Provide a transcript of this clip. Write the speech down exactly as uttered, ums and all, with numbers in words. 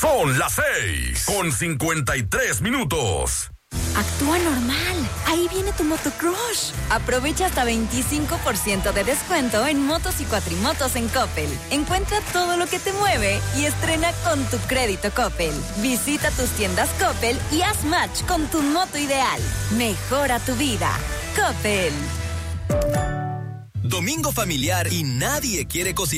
Son las seis con cincuenta y tres minutos. Actúa normal. Ahí viene tu motocrush. Aprovecha hasta veinticinco por ciento de descuento en motos y cuatrimotos en Coppel. Encuentra todo lo que te mueve y estrena con tu crédito Coppel. Visita tus tiendas Coppel y haz match con tu moto ideal. Mejora tu vida. Coppel. Domingo familiar y nadie quiere cocinar.